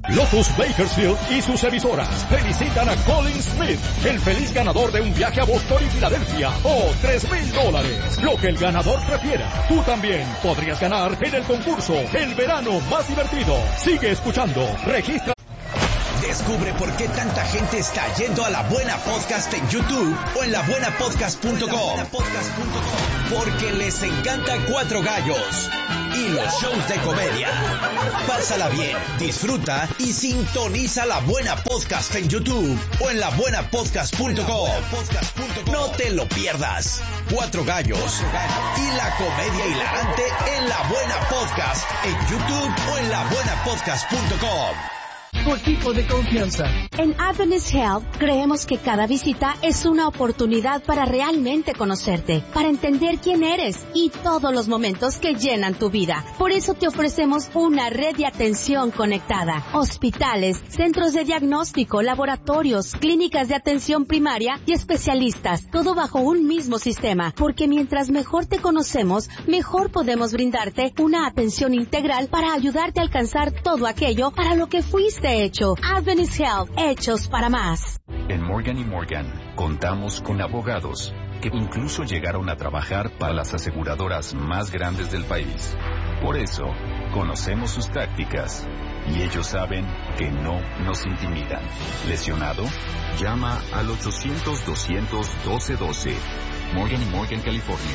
Lotus Bakersfield y sus emisoras felicitan a Colin Smith, el feliz ganador de un viaje a Boston y Filadelfia, o $3,000. Lo que el ganador prefiera. Tú también podrías ganar en el concurso El Verano Más Divertido. Sigue escuchando. Registra. Descubre por qué tanta gente está yendo a La Buena Podcast en YouTube o en labuenapodcast.com. Porque les encanta Cuatro Gallos y los shows de comedia. Pásala bien, disfruta y sintoniza La Buena Podcast en YouTube o en labuenapodcast.com. No te lo pierdas. Cuatro Gallos y la comedia hilarante en La Buena Podcast en YouTube o en labuenapodcast.com. Tu equipo de confianza. En Adventist Health creemos que cada visita es una oportunidad para realmente conocerte, para entender quién eres y todos los momentos que llenan tu vida. Por eso te ofrecemos una red de atención conectada. Hospitales, centros de diagnóstico, laboratorios, clínicas de atención primaria y especialistas, todo bajo un mismo sistema. Porque mientras mejor te conocemos, mejor podemos brindarte una atención integral para ayudarte a alcanzar todo aquello para lo que fuiste hecho. Adventist Health, hechos para más. En Morgan & Morgan contamos con abogados que incluso llegaron a trabajar para las aseguradoras más grandes del país. Por eso, conocemos sus tácticas y ellos saben que no nos intimidan. ¿Lesionado? Llama al 800-200-1212. Morgan & Morgan, California.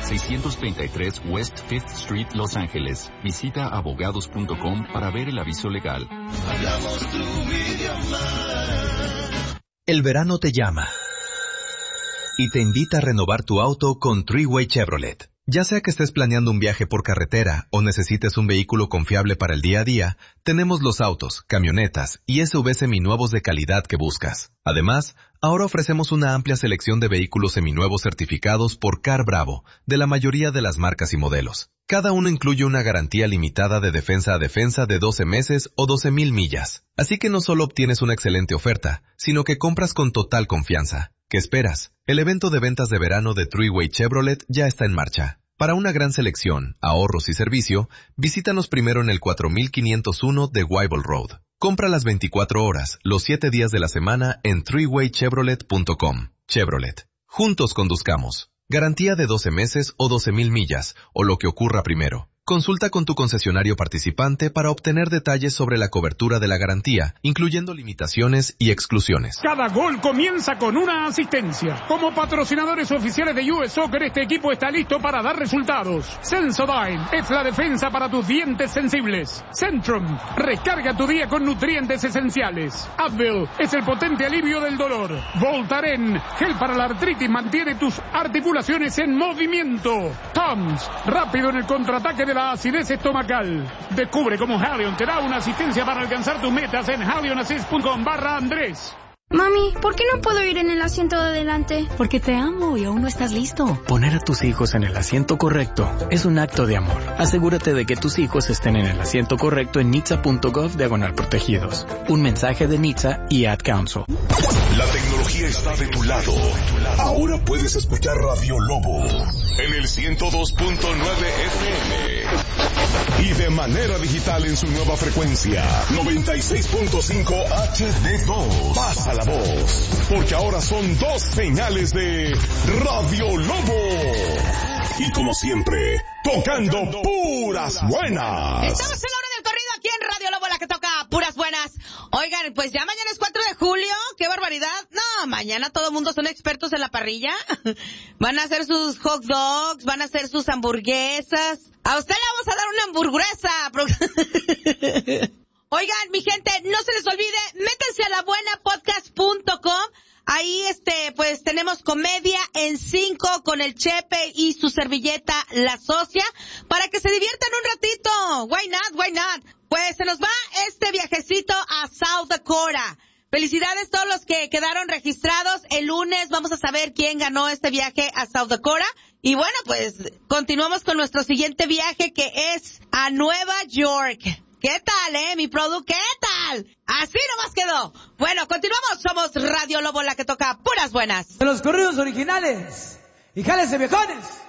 633 West 5th Street, Los Ángeles. Visita abogados.com para ver el aviso legal. Hablamos tu idioma. El verano te llama y te invita a renovar tu auto con Three-Way Chevrolet. Ya sea que estés planeando un viaje por carretera o necesites un vehículo confiable para el día a día, tenemos los autos, camionetas y SUV seminuevos de calidad que buscas. Además, ahora ofrecemos una amplia selección de vehículos seminuevos certificados por Car Bravo, de la mayoría de las marcas y modelos. Cada uno incluye una garantía limitada de defensa a defensa de 12 meses o 12,000 millas. Así que no solo obtienes una excelente oferta, sino que compras con total confianza. ¿Qué esperas? El evento de ventas de verano de Three-Way Chevrolet ya está en marcha. Para una gran selección, ahorros y servicio, visítanos primero en el 4501 de Weibull Road. Compra las 24 horas, los 7 días de la semana en threewaychevrolet.com. Chevrolet. Juntos conduzcamos. Garantía de 12 meses o 12,000 millas, o lo que ocurra primero. Consulta con tu concesionario participante para obtener detalles sobre la cobertura de la garantía, incluyendo limitaciones y exclusiones. Cada gol comienza con una asistencia. Como patrocinadores oficiales de US Soccer, este equipo está listo para dar resultados. Sensodyne es la defensa para tus dientes sensibles. Centrum, recarga tu día con nutrientes esenciales. Advil es el potente alivio del dolor. Voltaren, gel para la artritis, mantiene tus articulaciones en movimiento. Tums, rápido en el contraataque de la acidez estomacal. Descubre cómo Halion te da una asistencia para alcanzar tus metas en halionassist.com/Andrés. Mami, ¿por qué no puedo ir en el asiento de adelante? Porque te amo y aún no estás listo. Poner a tus hijos en el asiento correcto es un acto de amor. Asegúrate de que tus hijos estén en el asiento correcto en nitsa.gov/protegidos. Un mensaje de NHTSA y Ad Council. La tecnología está de tu lado. Ahora puedes escuchar Radio Lobo en el 102.9 FM y de manera digital en su nueva frecuencia 96.5 HD2. Pasa la voz, porque ahora son 2 señales de Radio Lobo. Y como siempre, tocando puras buenas. Estamos en la hora del corrido aquí en Radio Lobo, la que toca puras buenas. Oigan, pues ya mañana es 4 de julio, qué barbaridad. No, mañana todo el mundo son expertos en la parrilla. Van a hacer sus hot dogs, van a hacer sus hamburguesas. A usted le vamos a dar una hamburguesa. Oigan, mi gente, no se les olvide, métanse a labuenapodcast.com. Ahí, pues tenemos comedia en 5 con el Chepe y su servilleta, la socia, para que se diviertan un ratito. Why not, why not? Pues se nos va este viajecito a South Dakota. Felicidades a todos los que quedaron registrados. El lunes vamos a saber quién ganó este viaje a South Dakota. Y bueno, pues continuamos con nuestro siguiente viaje, que es a Nueva York. ¿Qué tal, mi produ? ¿Qué tal? Así nomás quedó. Bueno, continuamos. Somos Radio Lobo, la que toca puras buenas. De los corridos originales. Y jálese, viejones.